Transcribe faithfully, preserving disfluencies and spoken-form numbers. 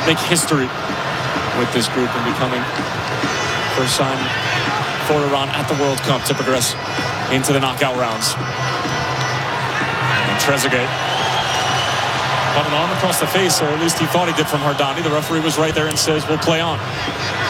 make history with this group and becoming first time for Iran at the World Cup to progress into the knockout rounds. And Trezeguet got an arm across the face, or at least he thought he did, from Hardani. The referee was right there and says, we'll play on.